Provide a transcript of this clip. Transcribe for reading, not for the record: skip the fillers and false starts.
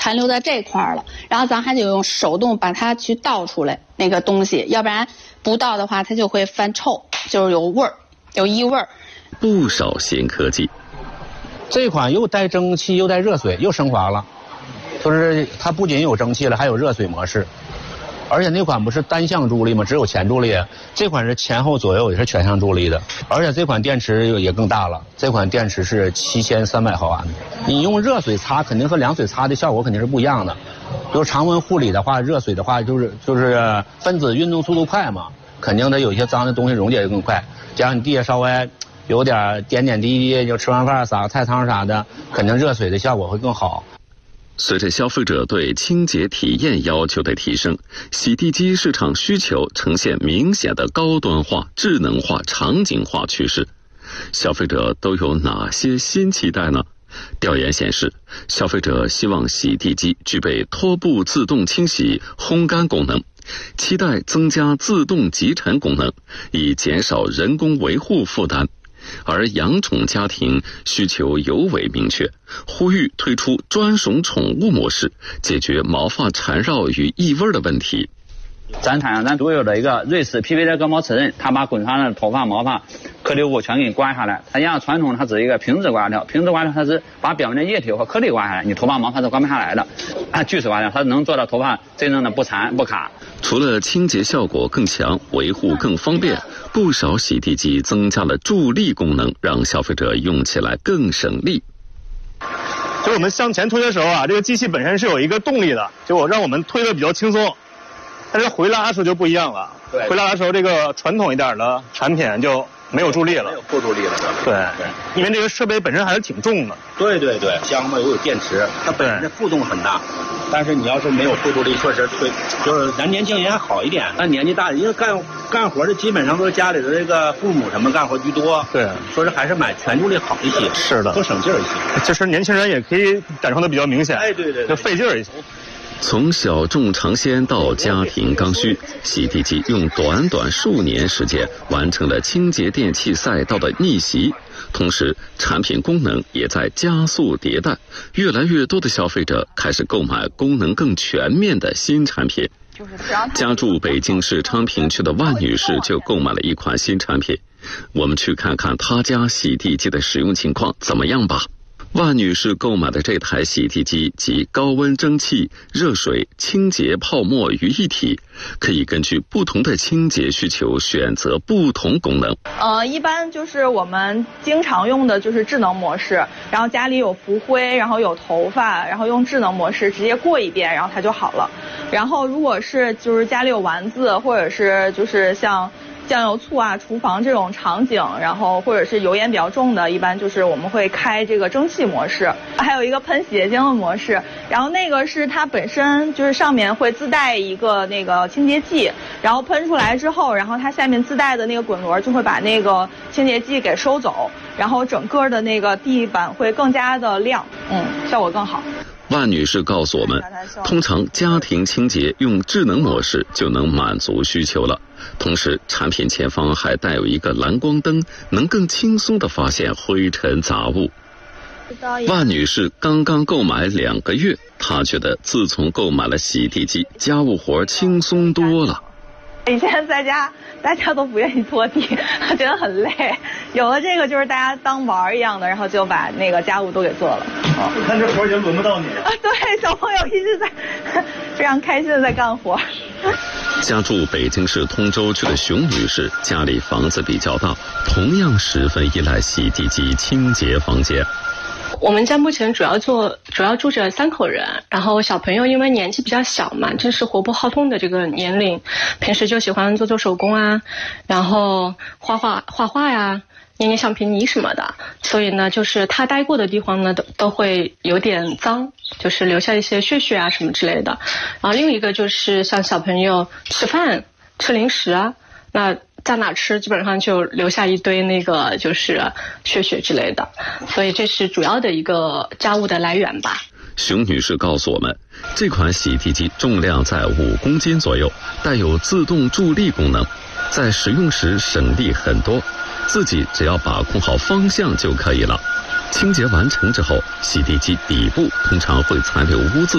残留在这块了，然后咱还得用手动把它去倒出来那个东西，要不然不倒的话它就会犯臭，就是有味儿，有异味儿。 不少新科技， 这款又带蒸汽又带热水，又升华了，就是它不仅有蒸汽了，还有热水模式。而且那款不是单向助力吗？只有前助力，这款是前后左右也是全向助力的。而且这款电池也更大了，这款电池是7300毫安。你用热水擦肯定和凉水擦的效果肯定是不一样的。就是常温护理的话，热水的话就是分子运动速度快嘛，肯定它有一些脏的东西溶解的更快。加上你地下稍微有点点点滴滴，就吃完饭撒个菜汤啥的，肯定热水的效果会更好。 随着消费者对清洁体验要求的提升，洗地机市场需求呈现明显的高端化、智能化、场景化趋势。消费者都有哪些新期待呢？调研显示，消费者希望洗地机具备拖布自动清洗、烘干功能，期待增加自动集尘功能，以减少人工维护负担。而养宠家庭需求尤为明确，呼吁推出专属宠物模式，解决毛发缠绕与异味的问题。 咱厂商独有的一个瑞士 PVC 割毛齿刃，它把滚烫的头发、毛发、颗粒物全给你刮下来。它像传统它只是一个平直刮掉，平直刮掉它是把表面的液体和颗粒刮下来，你头发毛发是刮不下来的。锯齿刮掉，它能做到头发真正的不缠不卡。 除了清洁效果更强、维护更方便，不少洗地机增加了助力功能，让消费者用起来更省力。 就我们向前推的时候啊，这个机器本身是有一个动力的，就让我们推的比较轻松。但是回拉的时候就不一样了，对，回拉的时候这个传统一点的产品就没有助力了， 没有负助力了， 对，因为这个设备本身还是挺重的。 对，像又有电池，它本身的负重很大，但是你要是没有负助力，确实推就是咱年轻人还好一点，但年纪大，因为干活的基本上都是家里的这个父母什么干活居多， 对， 说是还是买全助力好一些， 是的， 更省劲儿一些。 其实年轻人也可以感受的比较明显， 哎，对， 就费劲儿一些。 从小众尝鲜到家庭刚需，洗地机用短短数年时间完成了清洁电器赛道的逆袭，同时产品功能也在加速迭代，越来越多的消费者开始购买功能更全面的新产品。家住北京市昌平区的万女士就购买了一款新产品，我们去看看她家洗地机的使用情况怎么样吧。万女士购买的这台洗地机集高温蒸汽、热水、清洁泡沫于一体，可以根据不同的清洁需求选择不同功能。 一般就是我们经常用的就是智能模式，然后家里有浮灰，然后有头发，然后用智能模式直接过一遍，然后它就好了。然后如果是就是家里有丸子，或者是就是像酱油醋啊、厨房这种场景，然后或者是油烟比较重的，一般就是我们会开这个蒸汽模式，还有一个喷洗洁精的模式，然后那个是它本身就是上面会自带一个那个清洁剂，然后喷出来之后，然后它下面自带的那个滚轮就会把那个清洁剂给收走，然后整个的那个地板会更加的亮，效果更好。 万女士告诉我们，通常家庭清洁用智能模式就能满足需求了。同时，产品前方还带有一个蓝光灯，能更轻松地发现灰尘杂物。万女士刚刚购买2个月，她觉得自从购买了洗地机，家务活轻松多了。 以前在家大家都不愿意拖地，觉得很累，有了这个就是大家当玩一样的，然后就把那个家务都给做了。 看这活也轮不到你啊！对，小朋友一直在非常开心的在干活。 家住北京市通州区的熊女士，家里房子比较大，同样十分依赖洗地机清洁房间。 我们家目前主要住着3口人，然后小朋友因为年纪比较小嘛，正是活泼好动的这个年龄，平时就喜欢做手工啊，然后画画呀，捏橡皮泥什么的，所以呢，就是他待过的地方呢都会有点脏，就是留下一些血血啊什么之类的。然后另一个就是像小朋友吃饭吃零食啊，那在哪吃基本上就留下一堆那个就是血血之类的，所以这是主要的一个家务的来源吧。 熊女士告诉我们，这款洗地机重量在5公斤左右，带有自动助力功能，在使用时省力很多，自己只要把控好方向就可以了。清洁完成之后，洗地机底部通常会残留污渍。